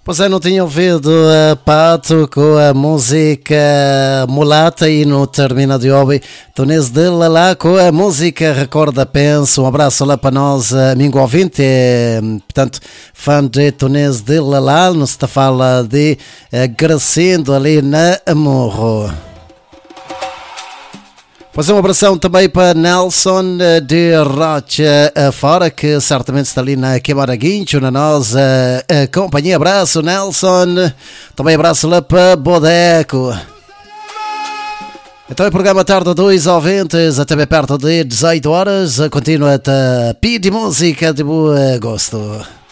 Pois é, não tinha ouvido a Pato com a música Mulata e no Termina de Hobby, Tonês de Lalá com a música Recorda Penso. Um abraço lá para nós, amigo ouvinte, portanto, fã de Tonês de Lalá, não se fala de Crescendo ali na Amorro. Pois é, um abração também para Nelson de Rocha fora, que certamente está ali na Queimaraguincho, na nossa companhia. Abraço, Nelson. Também abraço lá para Bodeco. Então, o programa Tarde 2 ouvintes, até bem perto de 18 horas. Continua a pedir música de bom gosto.